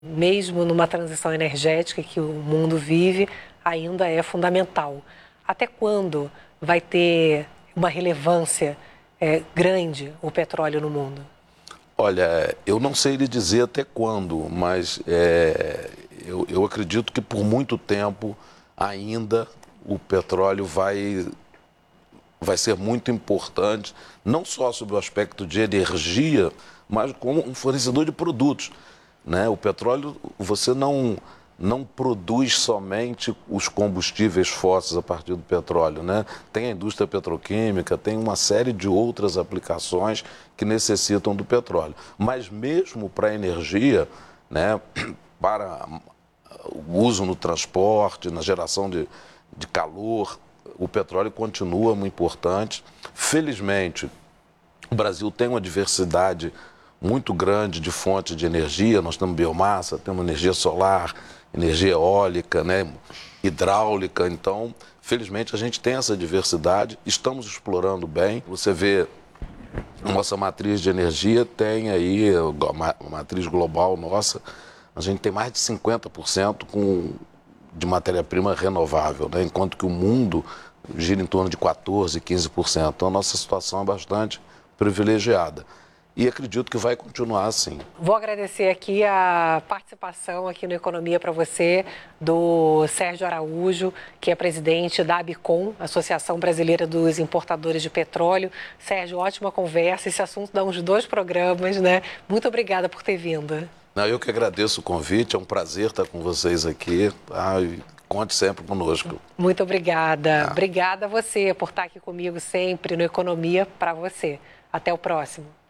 mesmo numa transição energética que o mundo vive, ainda é fundamental. Até quando vai ter uma relevância grande o petróleo no mundo? Olha, eu não sei lhe dizer até quando, mas eu acredito que por muito tempo ainda o petróleo vai ser muito importante, não só sob o aspecto de energia, mas como um fornecedor de produtos, né? O petróleo, você não produz somente os combustíveis fósseis a partir do petróleo, né? Tem a indústria petroquímica, tem uma série de outras aplicações que necessitam do petróleo. Mas mesmo para a energia, né, para o uso no transporte, na geração de calor, o petróleo continua muito importante. Felizmente, o Brasil tem uma diversidade muito grande de fontes de energia. Nós temos biomassa, temos energia solar, energia eólica, né, hidráulica. Então, felizmente, a gente tem essa diversidade, estamos explorando bem. Você vê, nossa matriz de energia tem aí, a matriz global nossa, a gente tem mais de 50% de matéria-prima renovável, né, enquanto que o mundo gira em torno de 14%, 15%. Então, a nossa situação é bastante privilegiada. E acredito que vai continuar assim. Vou agradecer aqui a participação aqui no Economia para você do Sérgio Araújo, que é presidente da ABICOM, Associação Brasileira dos Importadores de Petróleo. Sérgio, ótima conversa. Esse assunto dá uns 2 programas, né? Muito obrigada por ter vindo. Não, eu que agradeço o convite, é um prazer estar com vocês aqui. Conte sempre conosco. Muito obrigada. Obrigada a você por estar aqui comigo sempre no Economia para você. Até o próximo.